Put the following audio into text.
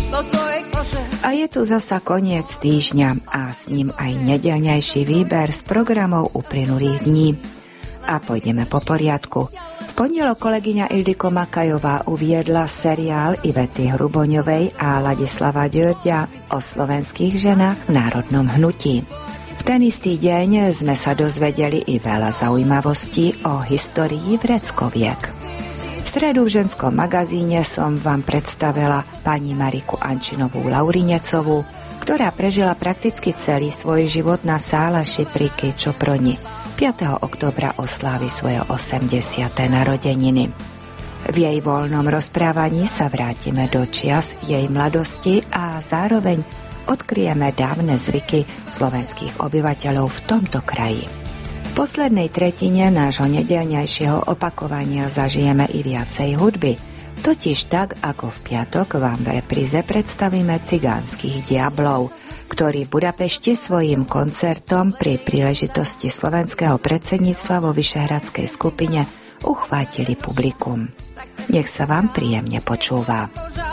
A je tu zasa koniec týždňa a s ním aj nedeľňajší výber z programov uplynulých dní. A pôjdeme po poriadku. V pondelok kolegyňa Ildiko Makajová uviedla seriál Ivety Hruboňovej a Ladislava Ďurďa o slovenských ženách v národnom hnutí. V ten istý deň sme sa dozvedeli i veľa zaujímavostí o histórii Vreckoviek. V stredu v ženskom magazíne som vám predstavila pani Mariku Ančinovú Laurinecovú, ktorá prežila prakticky celý svoj život na Sálaši pri Kečoproni. 5. októbra oslávi svoje 80. narodeniny. V jej voľnom rozprávaní sa vrátime do čias jej mladosti a zároveň odkryjeme dávne zvyky slovenských obyvateľov v tomto kraji. V poslednej tretine nášho nedeľňajšieho opakovania zažijeme i viacej hudby. Totiž tak, ako v piatok vám v repríze predstavíme Cigánskych diablov, ktorí v Budapešti svojím koncertom pri príležitosti slovenského predsedníctva vo Vyšehradskej skupine uchvátili publikum. Nech sa vám príjemne počúva.